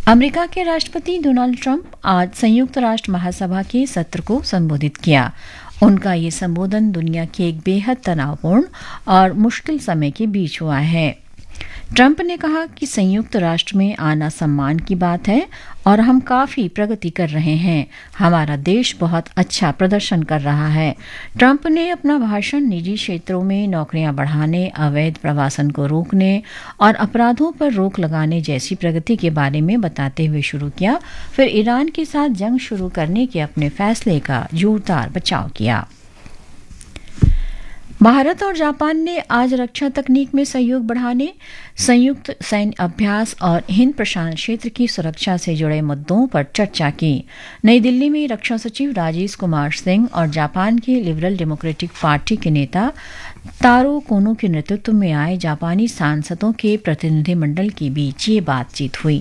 America के राष्ट्रपति Donald Trump आज संयुक्त राष्ट्र महासभा के सत्र को संबोधित किया। उनका ये संबोधन दुनिया के एक बेहद तनावपूर्ण और मुश्किल समय के बीच हुआ है। ट्रंप ने कहा कि संयुक्त राष्ट्र में आना सम्मान की बात है और हम काफी प्रगति कर रहे हैं। हमारा देश बहुत अच्छा प्रदर्शन कर रहा है। ट्रंप ने अपना भाषण निजी क्षेत्रों में नौकरियां बढ़ाने, अवैध प्रवासन को रोकने और अपराधों पर रोक लगाने जैसी प्रगति के बारे में बताते हुए शुरू किया। फिर ईरान के साथ जंग शुरू करने के अपने फैसले का जोरदार बचाव किया। भारत और जापान ने आज रक्षा तकनीक में सहयोग बढ़ाने, संयुक्त सैन्य अभ्यास और हिंद प्रशांत क्षेत्र की सुरक्षा से जुड़े मुद्दों पर चर्चा की। नई दिल्ली में रक्षा सचिव राजेश कुमार सिंह और जापान के लिबरल डेमोक्रेटिक पार्टी के नेता तारो कोनो के नेतृत्व में आए जापानी सांसदों के प्रतिनिधिमंडल के बीच ये बातचीत हुई।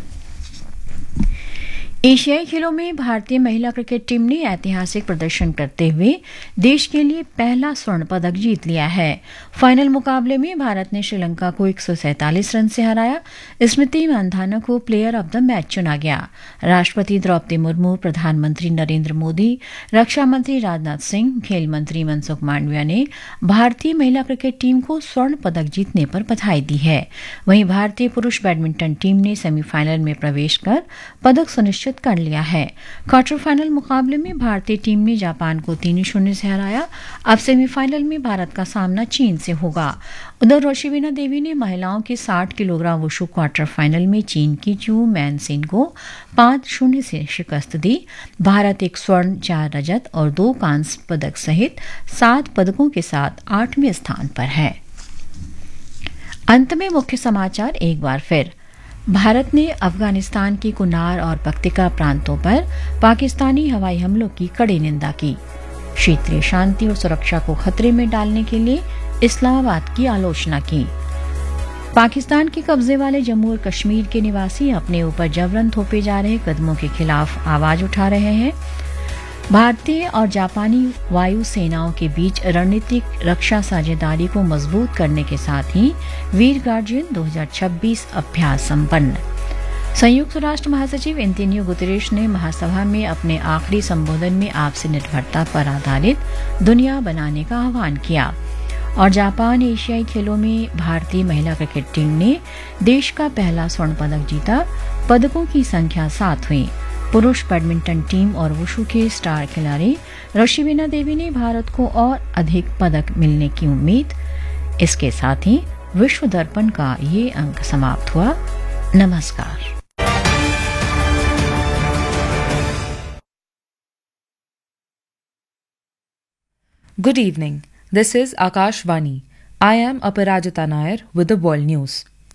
एशियाई खेलों में भारतीय महिला क्रिकेट टीम ने ऐतिहासिक प्रदर्शन करते हुए देश के लिए पहला स्वर्ण पदक जीत लिया है। फाइनल मुकाबले में भारत ने श्रीलंका को 147 रन से हराया। स्मृति मंधाना को प्लेयर ऑफ द मैच चुना गया। राष्ट्रपति द्रौपदी मुर्मू, प्रधानमंत्री नरेंद्र मोदी, रक्षा मंत्री राजनाथ सिंह, खेल मंत्री मनसुख मांडविया ने भारतीय महिला क्रिकेट टीम को स्वर्ण पदक जीतने पर बधाई दी है। वहीं भारतीय पुरुष बैडमिंटन टीम ने सेमीफाइनल में प्रवेश कर पदक सुनिश्चित कर लिया है। क्वार्टर फाइनल मुकाबले में भारतीय टीम ने जापान को 3-0 से हराया। अब सेमीफाइनल में भारत का सामना चीन से होगा। उधर रोशिबिना देवी ने महिलाओं के 60 किलोग्राम वुशु क्वार्टर फाइनल में चीन की चू मैनसिन को 5-0 से शिकस्त दी। भारत 1 स्वर्ण, 4 रजत और 2 कांस्य पदक सहित 7 पदकों के साथ 8वें स्थान पर है। अंत में मुख्य समाचार एक बार फिर। भारत ने अफगानिस्तान के कुनार और पक्तिका प्रांतों पर पाकिस्तानी हवाई हमलों की कड़ी निंदा की। क्षेत्रीय शांति और सुरक्षा को खतरे में डालने के लिए इस्लामाबाद की आलोचना की। पाकिस्तान के कब्जे वाले जम्मू और कश्मीर के निवासी अपने ऊपर जबरन थोपे जा रहे कदमों के खिलाफ आवाज उठा रहे हैं। भारतीय और जापानी वायु सेनाओं के बीच रणनीतिक रक्षा साझेदारी को मजबूत करने के साथ ही वीर गार्जियन 2026 अभ्यास संपन्न। संयुक्त राष्ट्र महासचिव एंटोनियो गुतेरेश ने महासभा में अपने आखिरी संबोधन में आपसी निर्भरता पर आधारित दुनिया बनाने का आह्वान किया। और जापान एशियाई खेलों में भारतीय महिला क्रिकेट टीम ने देश का पहला स्वर्ण पदक जीता। पदकों की संख्या 7 हुई। पुरुष बैडमिंटन टीम और वुशु के स्टार खिलाड़ी रोशिबिना देवी ने भारत को और अधिक पदक मिलने की उम्मीद। इसके साथ ही विश्व दर्पण का ये अंक समाप्त हुआ। नमस्कार। Good evening. This is Akashvani. I am Aparajita Nair with the World News.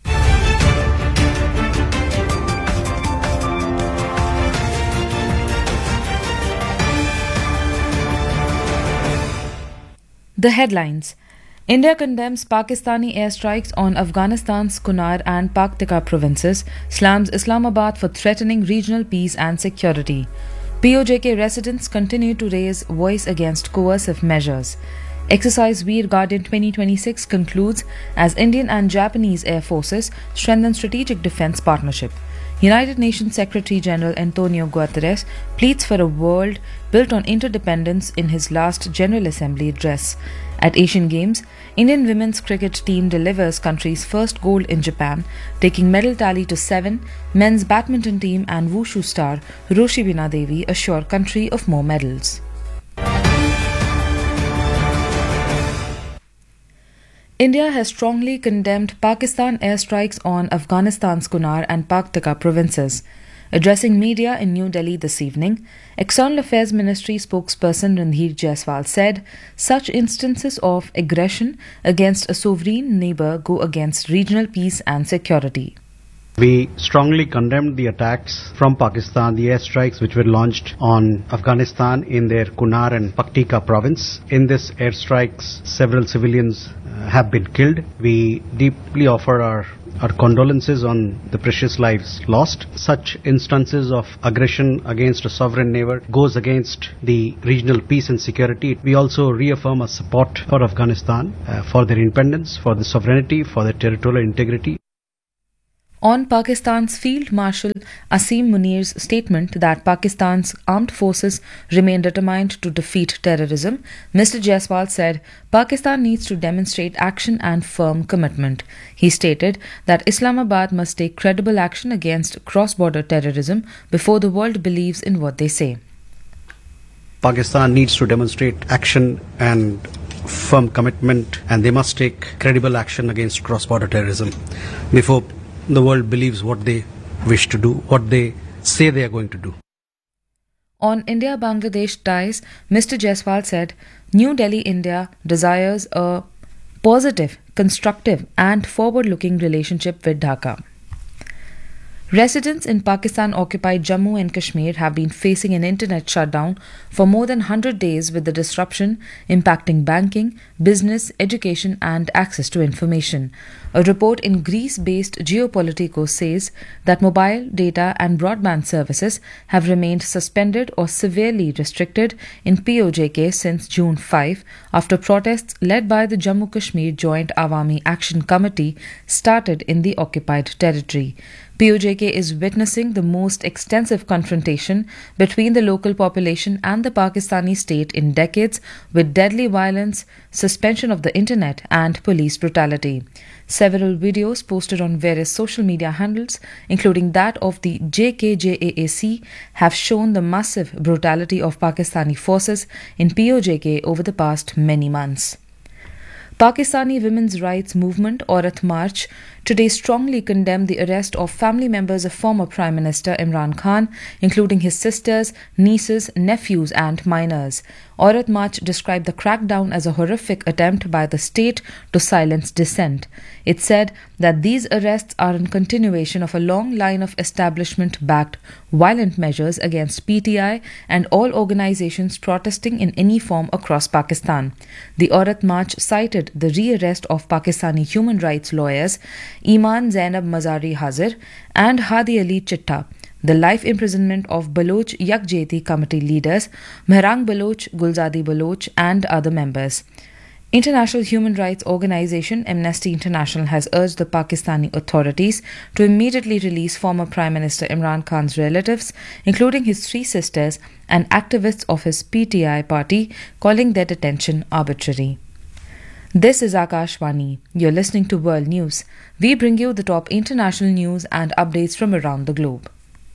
The headlines. India condemns Pakistani airstrikes on Afghanistan's Kunar and Paktika provinces, slams Islamabad for threatening regional peace and security. POJK residents continue to raise voice against coercive measures. Exercise Veer Guardian 2026 concludes as Indian and Japanese air forces strengthen strategic defense partnership. United Nations Secretary General Antonio Guterres pleads for a world built on interdependence in his last General Assembly address. At Asian Games, Indian women's cricket team delivers country's first gold in Japan, taking medal tally to 7. Men's badminton team and wushu star Roshibina Devi assure country of more medals. India has strongly condemned Pakistan airstrikes on Afghanistan's Kunar and Paktika provinces. Addressing media in New Delhi this evening, External Affairs Ministry spokesperson Randhir Jaiswal said such instances of aggression against a sovereign neighbour go against regional peace and security. We strongly condemned the attacks from Pakistan, the airstrikes which were launched on Afghanistan in their Kunar and Paktika province. In this airstrikes, several civilians have been killed. We deeply offer our condolences on the precious lives lost. Such instances of aggression against a sovereign neighbor goes against the regional peace and security. We also reaffirm our support for Afghanistan, for their independence, for the sovereignty, for their territorial integrity. on Pakistan's Field Marshal Asim Munir's statement that Pakistan's armed forces remain determined to defeat terrorism, Mr. Jaiswal said Pakistan needs to demonstrate action and firm commitment. He stated that Islamabad must take credible action against cross-border terrorism before the world believes in what they say. Pakistan needs to demonstrate action and firm commitment, and they must take credible action against cross-border terrorism before the world believes what they wish to do, what they say they are going to do. On India-Bangladesh ties, Mr. Jaiswal said, New Delhi, India desires a positive, constructive and forward-looking relationship with Dhaka. Residents in Pakistan-occupied Jammu and Kashmir have been facing an internet shutdown for more than 100 days, with the disruption impacting banking, business, education and access to information. A report in Greece-based Geopolitico says that mobile, data and broadband services have remained suspended or severely restricted in POJK since June 5, after protests led by the Jammu Kashmir Joint Awami Action Committee started in the occupied territory. POJK is witnessing the most extensive confrontation between the local population and the Pakistani state in decades, with deadly violence, suspension of the internet and police brutality. Several videos posted on various social media handles, including that of the JKJAAC, have shown the massive brutality of Pakistani forces in POJK over the past many months. Pakistani women's rights movement Aurat March today strongly condemned the arrest of family members of former Prime Minister Imran Khan, including his sisters, nieces, nephews and minors. Aurat March described the crackdown as a horrific attempt by the state to silence dissent. It said that these arrests are in continuation of a long line of establishment-backed violent measures against PTI and all organizations protesting in any form across Pakistan. The Aurat March cited the re-arrest of Pakistani human rights lawyers Iman Zainab Mazari Hazir and Hadi Ali Chitta, the life imprisonment of Baloch Yakjehti Committee leaders Mehrang Baloch, Gulzadi Baloch and other members. International human rights organization Amnesty International has urged the Pakistani authorities to immediately release former Prime Minister Imran Khan's relatives, including his 3 sisters and activists of his PTI party, calling their detention arbitrary. This is Akashvani. You're listening to World News. We bring you the top international news and updates from around the globe.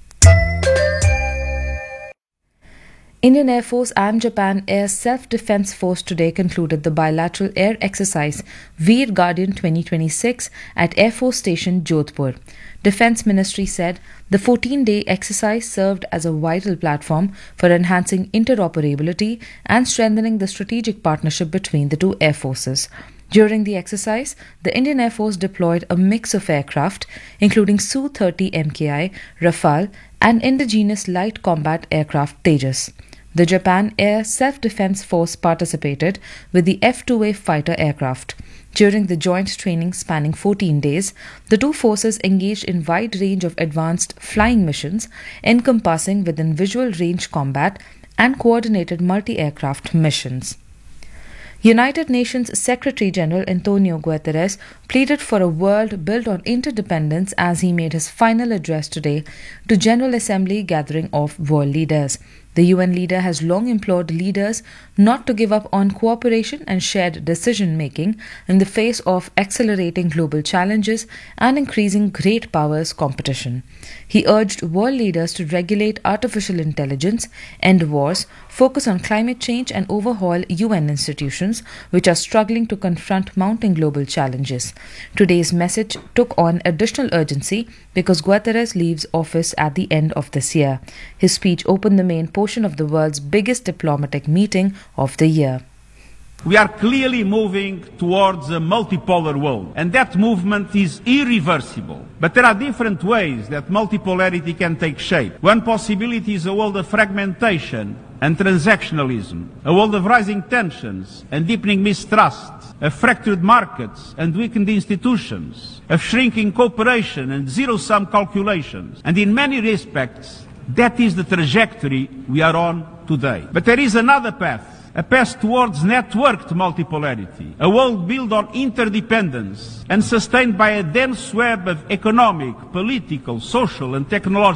Indian Air Force and Japan Air Self-Defense Force today concluded the bilateral air exercise Veer Guardian 2026 at Air Force Station Jodhpur. Defence Ministry said the 14-day exercise served as a vital platform for enhancing interoperability and strengthening the strategic partnership between the two air forces. During the exercise, the Indian Air Force deployed a mix of aircraft, including Su-30 MKI, Rafale, and indigenous light combat aircraft Tejas. The Japan Air Self-Defense Force participated with the F-2A fighter aircraft. During the joint training spanning 14 days, the two forces engaged in wide range of advanced flying missions encompassing within visual range combat and coordinated multi-aircraft missions. United Nations Secretary-General Antonio Guterres pleaded for a world built on interdependence as he made his final address today to General Assembly gathering of world leaders. The UN leader has long implored leaders not to give up on cooperation and shared decision-making in the face of accelerating global challenges and increasing great powers competition. He urged world leaders to regulate artificial intelligence, end wars, focus on climate change and overhaul UN institutions which are struggling to confront mounting global challenges. Today's message took on additional urgency because Guterres leaves office at the end of this year. His speech opened the main portion of the world's biggest diplomatic meeting of the year. We are clearly moving towards a multipolar world, and that movement is irreversible. But there are different ways that multipolarity can take shape. One possibility is a world of fragmentation and transactionalism, a world of rising tensions and deepening mistrust, of fractured markets and weakened institutions, of shrinking cooperation and zero-sum calculations. And in many respects, that is the trajectory we are on today. But there is another path a path towards networked multipolarity, a world built on interdependence and sustained by a dense web of economic, political, social and technological